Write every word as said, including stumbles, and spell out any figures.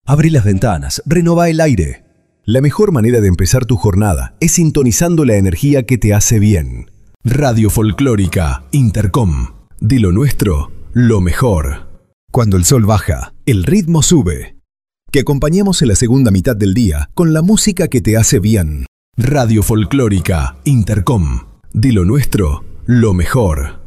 Abrí las ventanas, renová el aire. La mejor manera de empezar tu jornada es sintonizando la energía que te hace bien. Radio Folclórica Intercom. De lo nuestro, lo mejor. Cuando el sol baja, el ritmo sube. Que acompañemos en la segunda mitad del día con la música que te hace bien. Radio Folclórica Intercom. De lo nuestro, lo mejor.